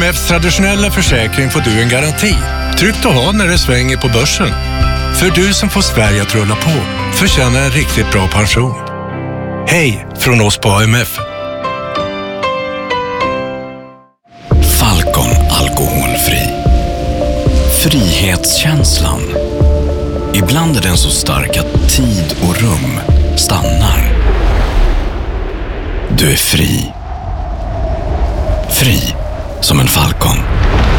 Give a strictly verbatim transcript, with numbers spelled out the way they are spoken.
Med F traditionella försäkring får du en garanti. Tryggt att ha när det svänger på börsen. För du som får Sverige att rulla på förtjänar en riktigt bra pension. Hej från oss på A M F. Falcon alkoholfri. Frihetskänslan. Ibland är den så stark att tid och rum stannar. Du är fri. Fri som en falcon.